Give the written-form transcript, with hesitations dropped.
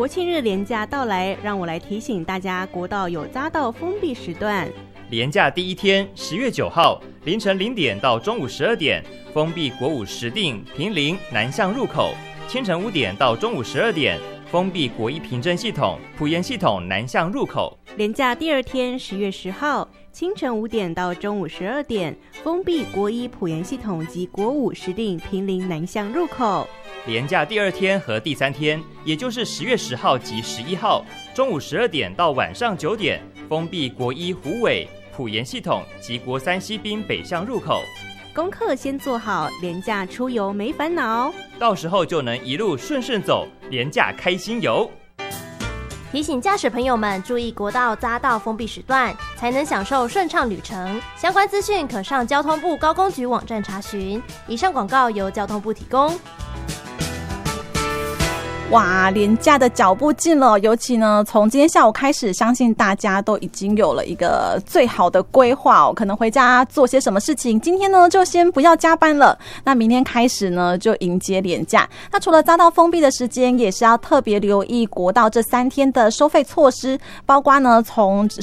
国庆日连假到来，让我来提醒大家，国道有匝道封闭时段。 连假第一天10月9号凌晨0点到中午12点封闭国五石碇、坪林南向入口，清晨5点到中午12点封闭国一平镇系统、埔盐系统南向入口。 连假第二天10月10号清晨5点到中午12点封闭国一埔盐系统及国五石碇、坪林南向入口。 连假第二天和第三天，也就是10月10号及11号中午12点到晚上9点封闭国一虎尾、埔盐系统及国三西滨北向入口。 功课先做好，连假出游没烦恼， 到时候就能一路顺顺走，连假开心游。 提醒驾驶朋友们注意国道匝道封闭时段，才能享受顺畅旅程。相关资讯可上交通部高工局网站查询。以上广告由交通部提供。 哇，连假的脚步近了，尤其呢，从今天下午开始，相信大家都已经有了一个最好的规划哦，可能回家做些什么事情。今天呢，就先不要加班了，那明天开始呢，就迎接连假。那除了匝道封闭的时间，也是要特别留意国道这3天的收费措施，包括呢，从